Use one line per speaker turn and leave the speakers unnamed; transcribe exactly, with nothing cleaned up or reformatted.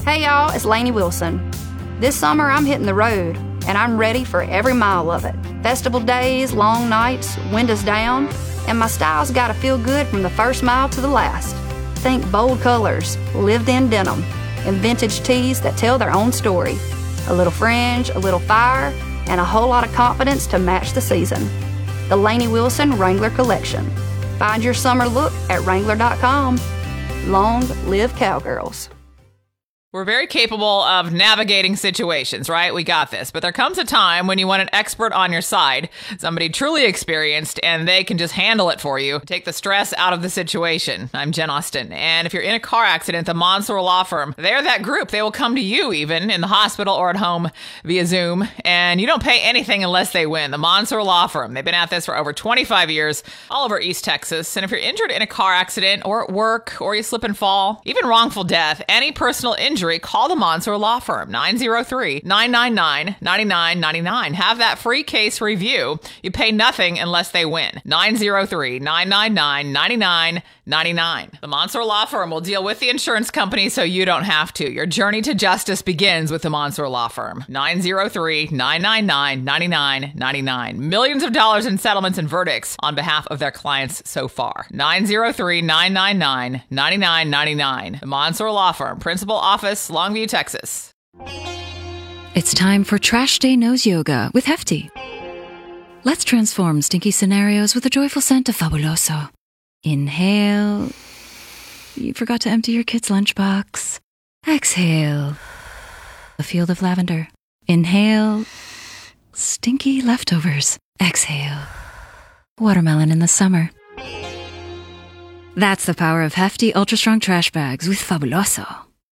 Hey y'all, it's Lainey Wilson. This summer I'm hitting the road, and I'm ready for every mile of it. Festival days, long nights, windows down, and my style's gotta feel good from the first mile to the last. Think bold colors, lived-in denim, and vintage tees that tell their own story. A little fringe, a little fire, and a whole lot of confidence to match the season. The Lainey Wilson Wrangler Collection. Find your summer look at Wrangler dot com. Long live cowgirls.
We're very capable of navigating situations, right? We got this. But there comes a time when you want an expert on your side, somebody truly experienced, and they can just handle it for you. Take the stress out of the situation. I'm Jen Austen. And if you're in a car accident, the Monsoor Law Firm, they're that group. They will come to you even in the hospital or at home via Zoom. And you don't pay anything unless they win. The Monsoor Law Firm. They've been at this for over twenty-five years, all over East Texas. And if you're injured in a car accident or at work, or you slip and fall, even wrongful death, any personal injury, call the Monsoor Law Firm, nine oh three, nine nine nine, nine nine nine nine. Have that free case review. You pay nothing unless they win. nine oh three, nine nine nine, nine nine nine nine. The Monsoor Law Firm will deal with the insurance company so you don't have to. Your journey to justice begins with the Monsoor Law Firm. nine oh three, nine nine nine, nine nine nine nine. Millions of dollars in settlements and verdicts on behalf of their clients so far. nine oh three, nine nine nine, nine nine nine nine. The Monsoor Law Firm, Principal Office, Longview, Texas.
It's time for Trash Day Nose Yoga with Hefty. Let's transform stinky scenarios with a joyful scent of Fabuloso. Inhale. You forgot to empty your kid's lunchbox. Exhale. A field of lavender. Inhale. Stinky leftovers. Exhale. Watermelon in the summer. That's the power of Hefty Ultra Strong Trash Bags with Fabuloso.